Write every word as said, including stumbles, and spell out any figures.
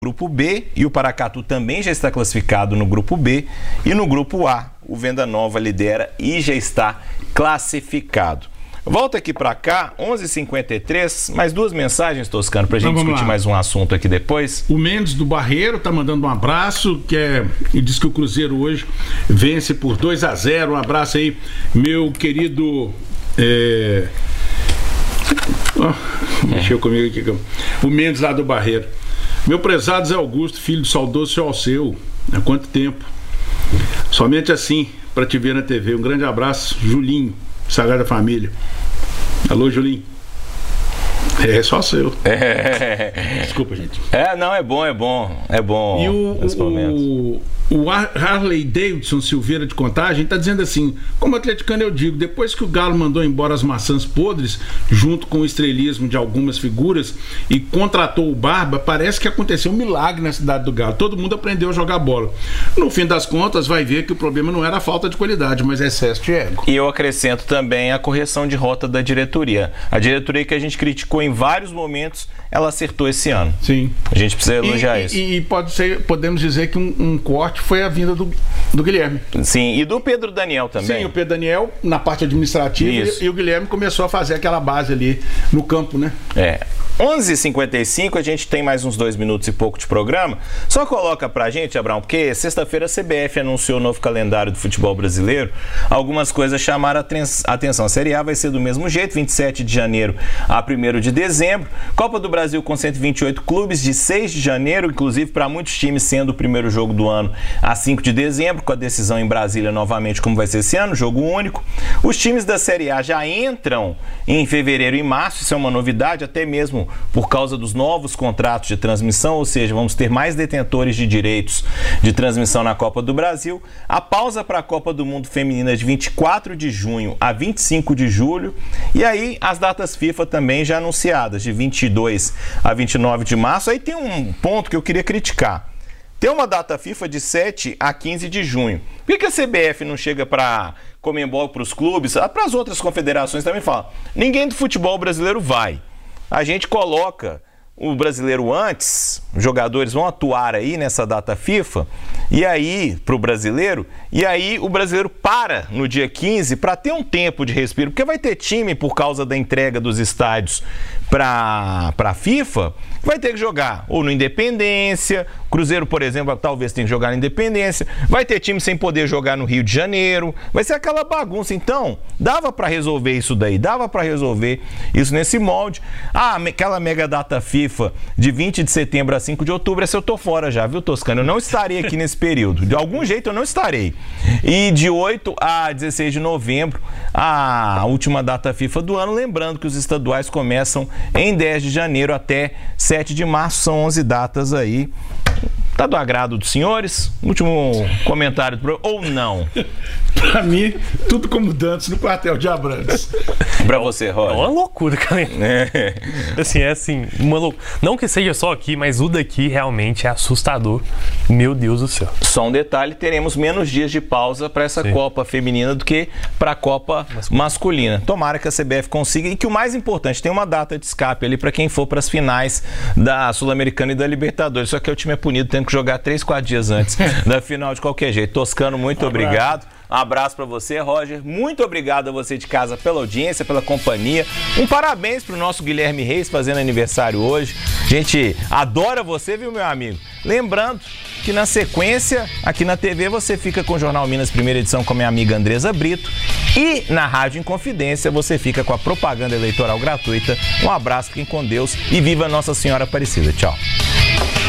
Grupo B, e o Paracatu também já está classificado no Grupo B, e no Grupo A, o Venda Nova lidera e já está classificado. Volta aqui para cá, onze e cinquenta e três, mais duas mensagens, Toscano, para a gente discutir lá mais um assunto aqui depois. O Mendes do Barreiro tá mandando um abraço, que é, e diz que o Cruzeiro hoje vence por dois a zero. Um abraço aí, meu querido... É... Oh, mexeu comigo aqui. O Mendes lá do Barreiro. Meu prezado Zé Augusto, filho do saudoso seu Alceu. Há quanto tempo? Somente assim, para te ver na T V. Um grande abraço, Julinho, Sagrada Família. Alô, Julinho. É só seu. É. Desculpa, gente. É, não, é bom, é bom. É bom. E o, o, o Harley Davidson Silveira de Contagem está dizendo assim: como atleticano eu digo, depois que o Galo mandou embora as maçãs podres, junto com o estrelismo de algumas figuras, e contratou o Barba, parece que aconteceu um milagre na cidade do Galo. Todo mundo aprendeu a jogar bola. No fim das contas, vai ver que o problema não era a falta de qualidade, mas excesso de ego. E eu acrescento também a correção de rota da diretoria. A diretoria que a gente criticou em vários momentos, ela acertou esse ano. Sim. A gente precisa elogiar e, isso. E, e pode ser, podemos dizer que um, um corte foi a vinda do, do Guilherme. Sim, e do Pedro Daniel também. Sim, o Pedro Daniel na parte administrativa e, e o Guilherme começou a fazer aquela base ali no campo, né? É. onze e cinquenta e cinco, a gente tem mais uns dois minutos e pouco de programa. Só coloca pra gente, Abraão, porque sexta-feira a C B F anunciou o novo calendário do futebol brasileiro. Algumas coisas chamaram a atenção. A Série A vai ser do mesmo jeito, vinte e sete de janeiro a primeiro de dezembro. Copa do Brasil com cento e vinte e oito clubes, de seis de janeiro, inclusive para muitos times sendo o primeiro jogo do ano a cinco de dezembro, com a decisão em Brasília novamente como vai ser esse ano, jogo único. Os times da Série A já entram em fevereiro e março, isso é uma novidade, até mesmo por causa dos novos contratos de transmissão, ou seja, vamos ter mais detentores de direitos de transmissão na Copa do Brasil. A pausa para a Copa do Mundo Feminina de vinte e quatro de junho a vinte e cinco de julho, e aí as datas FIFA também já anunciadas, de vinte e dois a vinte e nove de março. Aí tem um ponto que eu queria criticar. Tem uma data FIFA de sete a quinze de junho. Por que a C B F não chega para Conmebol, para os clubes, para as outras confederações também fala? Ninguém do futebol brasileiro vai. A gente coloca o brasileiro antes, os jogadores vão atuar aí nessa data FIFA, e aí, para o brasileiro, e aí o brasileiro para no dia quinze para ter um tempo de respiro, porque vai ter time, por causa da entrega dos estádios para a FIFA, vai ter que jogar ou no Independência. Cruzeiro, por exemplo, talvez tenha que jogar na Independência. Vai ter time sem poder jogar no Rio de Janeiro. Vai ser aquela bagunça. Então, dava para resolver isso daí, dava para resolver isso nesse molde. Ah, aquela mega data FIFA de vinte de setembro a cinco de outubro, essa eu tô fora já, viu, Toscano? Eu não estarei aqui nesse período. De algum jeito eu não estarei. E de oito a dezesseis de novembro, a última data FIFA do ano. Lembrando que os estaduais começam em dez de janeiro até sete de março. São onze datas aí. Tá do agrado dos senhores? Último comentário pro... ou não? Pra mim, tudo como dantes no quartel de Abrantes. Pra você, Roger? É uma loucura, cara. É. Assim, é assim, uma loucura. Não que seja só aqui, mas o daqui realmente é assustador. Meu Deus do céu. Só um detalhe, teremos menos dias de pausa para essa Sim. Copa feminina do que para a Copa masculina. masculina. Tomara que a C B F consiga, e que o mais importante, tem uma data de escape ali para quem for para as finais da Sul-Americana e da Libertadores. Só que o time é punido tendo que jogar três, quatro dias antes da final de qualquer jeito. Toscano, muito um obrigado. Um abraço para você, Roger. Muito obrigado a você de casa pela audiência, pela companhia. Um parabéns pro nosso Guilherme Reis, fazendo aniversário hoje. A gente adora você, viu, meu amigo? Lembrando que na sequência, aqui na T V, você fica com o Jornal Minas, primeira edição, com a minha amiga Andresa Brito. E na Rádio Inconfidência, você fica com a propaganda eleitoral gratuita. Um abraço, fiquem com Deus e viva Nossa Senhora Aparecida. Tchau.